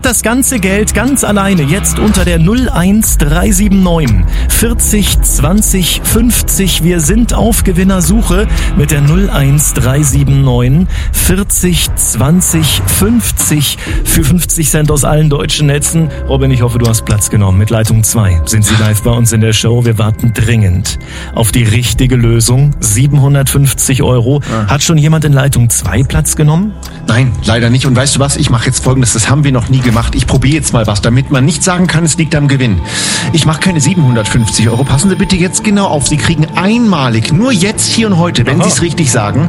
das ganze Geld ganz alleine jetzt unter der 01379 40 20 50. Wir sind auf Gewinnersuche mit der 01379 40 20 50 für 50 Cent aus allen deutschen Netzen. Robin, ich hoffe, du hast Platz genommen. Mit Leitung 2 sind Sie live bei uns in der Show. Wir warten dringend auf die richtige Lösung. 750 €. Hat schon jemand in Leitung 2 Platz genommen? Nein, leider nicht. Und weißt du was? Ich mache jetzt Folgendes. Das haben wir noch nie gemacht. Ich probiere jetzt mal was, damit man nicht sagen kann, es liegt am Gewinn. Ich mache keine 750 €. Passen Sie bitte jetzt genau auf. Sie kriegen einmalig, nur jetzt, hier und heute, wenn Sie es richtig sagen,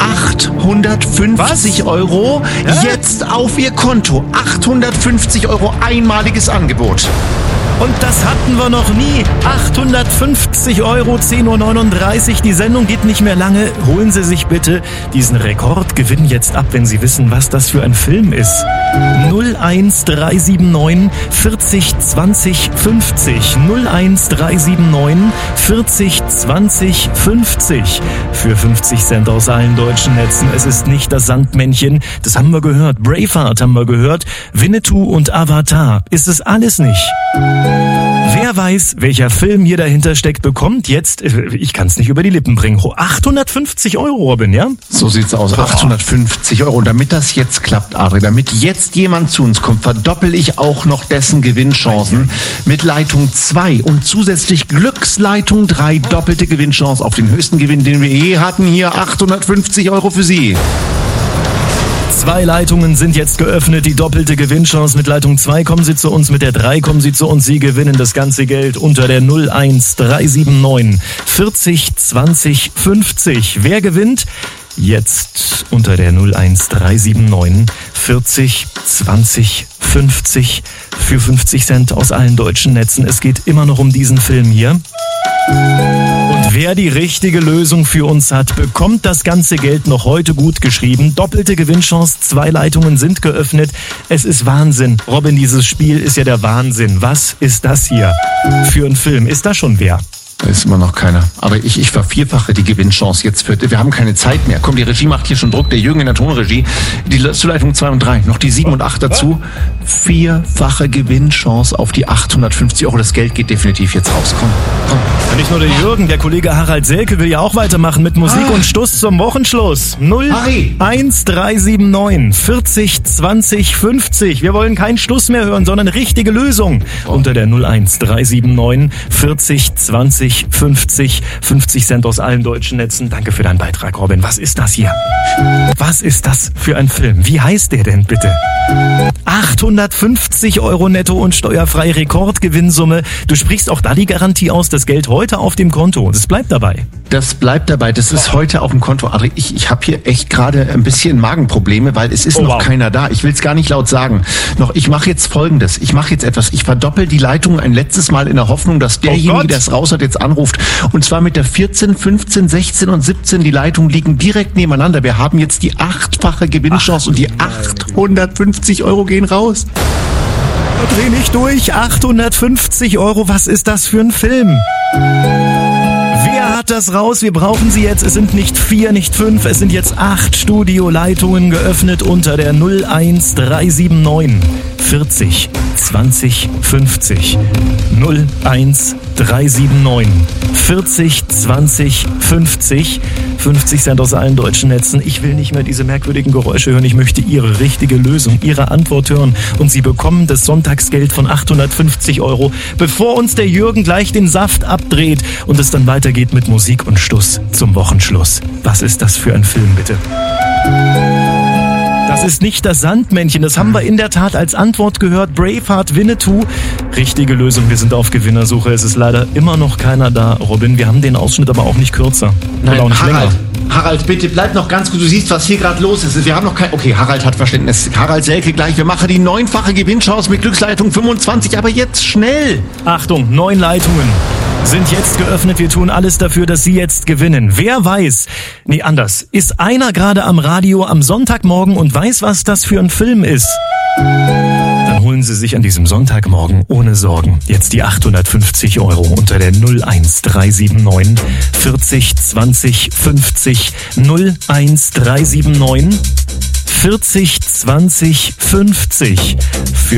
850 € jetzt auf Ihr Konto. 850 € einmaliges Angebot. Und das hatten wir noch nie. 850 €, 10:39 Uhr. Die Sendung geht nicht mehr lange. Holen Sie sich bitte diesen Rekordgewinn jetzt ab, wenn Sie wissen, was das für ein Film ist. 01379 40 20 50. 01379 40 20 50. Für 50 Cent aus allen deutschen Netzen. Es ist nicht das Sandmännchen. Das haben wir gehört. Braveheart haben wir gehört. Winnetou und Avatar. Ist es alles nicht. Wer weiß, welcher Film hier dahinter steckt, bekommt jetzt, ich kann es nicht über die Lippen bringen, 850 €, Robin, ja? So sieht's aus, 850 €. Und damit das jetzt klappt, Adri, damit jetzt jemand zu uns kommt, verdoppel ich auch noch dessen Gewinnchancen mit Leitung 2 und zusätzlich Glücksleitung 3, doppelte Gewinnchance auf den höchsten Gewinn, den wir je hatten. Hier 850 € für Sie. 2 Leitungen sind jetzt geöffnet, die doppelte Gewinnchance. Mit Leitung 2 kommen Sie zu uns, mit der 3 kommen Sie zu uns. Sie gewinnen das ganze Geld unter der 01379 40 20 50. Wer gewinnt? Jetzt unter der 01379 40 20 50 für 50 Cent aus allen deutschen Netzen. Es geht immer noch um diesen Film hier. Und wer die richtige Lösung für uns hat, bekommt das ganze Geld noch heute gut geschrieben. Doppelte Gewinnchance, 2 Leitungen sind geöffnet. Es ist Wahnsinn. Robin, dieses Spiel ist ja der Wahnsinn. Was ist das hier für ein Film? Ist da schon wer? Da ist immer noch keiner. Aber ich vervierfache die Gewinnchance jetzt für. Wir haben keine Zeit mehr. Komm, die Regie macht hier schon Druck. Der Jürgen in der Tonregie. Die Zuleitung 2 und 3. Noch die 7 und 8 dazu. 4-fache Gewinnchance auf die 850 €. Das Geld geht definitiv jetzt raus. Komm. Und nicht nur der Jürgen, der Kollege Harald Selke will ja auch weitermachen mit Musik und Stuss zum Wochenschluss. 01379 40 20 50. Wir wollen keinen Stuss mehr hören, sondern richtige Lösung. Unter der 01379 40 20 50. 50 Cent aus allen deutschen Netzen. Danke für deinen Beitrag, Robin. Was ist das hier? Was ist das für ein Film? Wie heißt der denn bitte? 850 € netto und steuerfrei Rekordgewinnsumme. Du sprichst auch da die Garantie aus, das Geld heute auf dem Konto. Das bleibt dabei. Das bleibt dabei. Das ist heute auf dem Konto. Adri, ich habe hier echt gerade ein bisschen Magenprobleme, weil es ist noch keiner da. Ich will es gar nicht laut sagen. Ich mache jetzt Folgendes. Ich mache jetzt etwas. Ich verdoppel die Leitung ein letztes Mal in der Hoffnung, dass derjenige, der es raus hat, jetzt anruft. Und zwar mit der 14, 15, 16 und 17. Die Leitungen liegen direkt nebeneinander. Wir haben jetzt die 8-fache Gewinnchance und die 850 € gehen raus. Dreh nicht durch. 850 €. Was ist das für ein Film? Wer hat das raus? Wir brauchen sie jetzt. Es sind nicht 4, nicht 5. Es sind jetzt 8 Studioleitungen geöffnet unter der 01379 40 20 50. 01379 40 20 50. 50 Cent aus allen deutschen Netzen. Ich will nicht mehr diese merkwürdigen Geräusche hören. Ich möchte Ihre richtige Lösung, Ihre Antwort hören. Und Sie bekommen das Sonntagsgeld von 850 €, bevor uns der Jürgen gleich den Saft abdreht und es dann weitergeht mit Musik und Stuss zum Wochenschluss. Was ist das für ein Film, bitte? Das ist nicht das Sandmännchen, das haben wir in der Tat als Antwort gehört. Braveheart, Winnetou. Richtige Lösung, wir sind auf Gewinnersuche. Es ist leider immer noch keiner da, Robin. Wir haben den Ausschnitt aber auch nicht kürzer. Nein, auch nicht länger. Harald, bitte bleib noch ganz gut. Du siehst, was hier gerade los ist. Wir haben noch kein... Okay, Harald hat Verständnis. Harald Selke gleich. Wir machen die 9-fache Gewinnchance mit Glücksleitung 25. Aber jetzt schnell. Achtung, 9 Leitungen sind jetzt geöffnet. Wir tun alles dafür, dass Sie jetzt gewinnen. Wer weiß, nee, anders. Ist einer gerade am Radio am Sonntagmorgen und weiß, was das für ein Film ist? Dann holen Sie sich an diesem Sonntagmorgen ohne Sorgen jetzt die 850 € unter der 01379 40 20 50. 01379 40 20 50. Für